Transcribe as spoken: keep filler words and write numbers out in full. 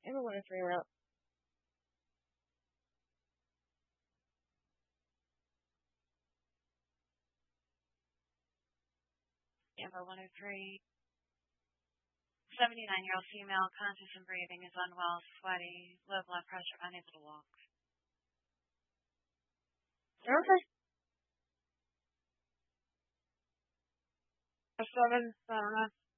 Amber one oh three, we're up. Amber one oh three. seventy-nine-year-old female, conscious and breathing, is unwell, sweaty, low blood pressure, unable to walk. Okay. A seven, I don't know.